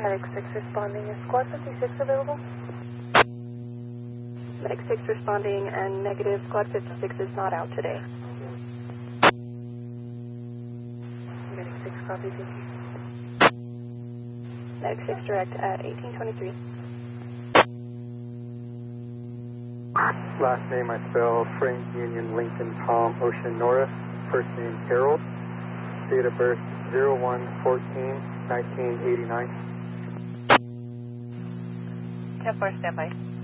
Medic 6 responding. Is Squad 56 available? Medic 6 responding and negative. Squad 56 is not out today. Medic 6 copy, thank you. Medic 6 direct at 1823. Last name I spell Frank Union Lincoln Tom Ocean Norris. First name Harold. Date of birth 01/14/1989. 10-4 standby.